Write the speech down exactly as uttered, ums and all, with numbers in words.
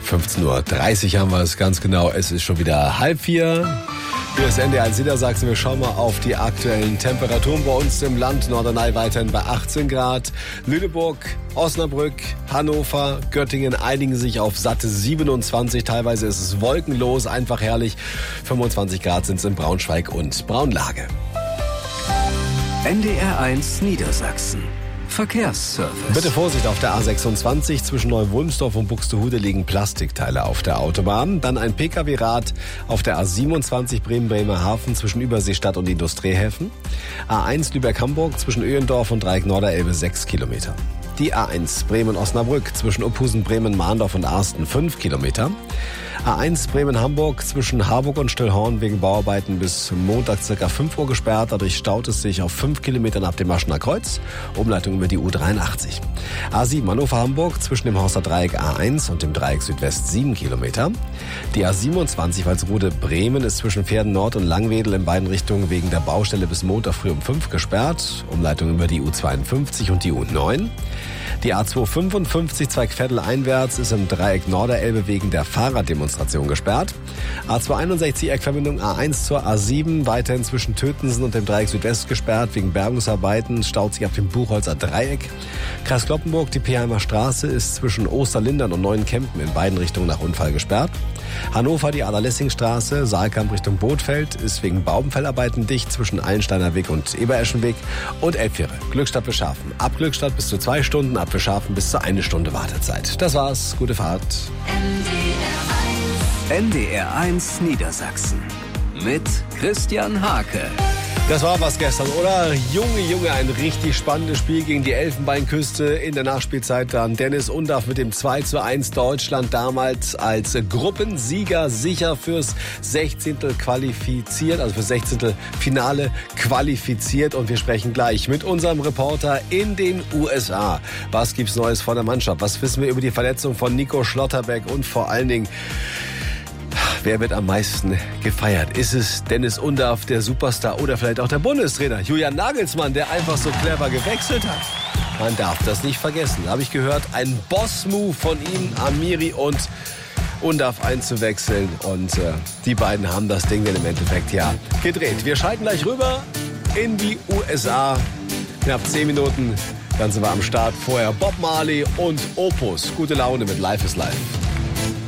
fünfzehn Uhr dreißig haben wir es ganz genau. Es ist schon wieder halb vier. Hier ist N D R eins Niedersachsen. Wir schauen mal auf die aktuellen Temperaturen bei uns im Land. Norderney weiterhin bei achtzehn Grad. Lüneburg, Osnabrück, Hannover, Göttingen einigen sich auf satte siebenundzwanzig. Teilweise ist es wolkenlos, einfach herrlich. fünfundzwanzig Grad sind es in Braunschweig und Braunlage. N D R eins Niedersachsen. Verkehrsservice. Bitte Vorsicht auf der A sechsundzwanzig. Zwischen Neu-Wulmsdorf und Buxtehude liegen Plastikteile auf der Autobahn. Dann ein P K W-Rad auf der A siebenundzwanzig Bremen-Bremerhaven zwischen Überseestadt und Industriehäfen. A eins Lübeck-Hamburg zwischen Öhendorf und Dreieck Norderelbe sechs Kilometer. Die A eins Bremen-Osnabrück zwischen Uphusen, Bremen, Mahndorf und Arsten fünf Kilometer. A eins Bremen-Hamburg zwischen Harburg und Stillhorn wegen Bauarbeiten bis Montag ca. fünf Uhr gesperrt. Dadurch staut es sich auf fünf Kilometern ab dem Maschener Kreuz. Umleitung über die U dreiundachtzig. A sieben Hannover-Hamburg zwischen dem Horster Dreieck A eins und dem Dreieck Südwest sieben Kilometer. Die A siebenundzwanzig Walsrode-Bremen ist zwischen Pferden Nord und Langwedel in beiden Richtungen wegen der Baustelle bis Montag früh um fünf gesperrt. Umleitung über die U zweiundfünfzig und die U neun. Die A zweihundertfünfundfünfzig Zweigviertel einwärts ist im Dreieck Norderelbe wegen der Fahrraddemonstration gesperrt. A zweihunderteinundsechzig Eckverbindung A eins zur A sieben weiterhin zwischen Tötensen und dem Dreieck Südwest gesperrt wegen Bergungsarbeiten, staut sich auf dem Buchholzer Dreieck. Kreis Cloppenburg, die Peheimer Straße ist zwischen Osterlindern und Neuenkempen in beiden Richtungen nach Unfall gesperrt. Hannover, die Adler-Lessing-Straße, Saalkamp Richtung Bootfeld ist wegen Baubenfellarbeiten dicht zwischen Eilensteiner Weg und Ebereschenweg. Und Elbfähre, Glückstadt Beschafen. Ab Glückstadt bis zu zwei Stunden, ab Beschafen bis zu eine Stunde Wartezeit. Das war's, gute Fahrt. N D R eins Niedersachsen mit Christian Hake. Das war was gestern, oder? Junge, Junge, ein richtig spannendes Spiel gegen die Elfenbeinküste. In der Nachspielzeit dann Dennis Undaff mit dem zwei zu eins. Deutschland damals als Gruppensieger sicher fürs Sechzehntel qualifiziert, also fürs Sechzehntel Finale qualifiziert. Und wir sprechen gleich mit unserem Reporter in den U S A. Was gibt's Neues von der Mannschaft? Was wissen wir über die Verletzung von Nico Schlotterbeck? Und vor allen Dingen, wer wird am meisten gefeiert? Ist es Dennis Undaff, der Superstar, oder vielleicht auch der Bundestrainer Julian Nagelsmann, der einfach so clever gewechselt hat? Man darf das nicht vergessen. Habe ich gehört, ein Boss-Move von ihm, Amiri und Undaff einzuwechseln. Und äh, die beiden haben das Ding dann im Endeffekt ja gedreht. Wir schalten gleich rüber in die U S A. Knapp zehn Minuten, dann sind wir am Start. Vorher Bob Marley und Opus. Gute Laune mit Life is Life.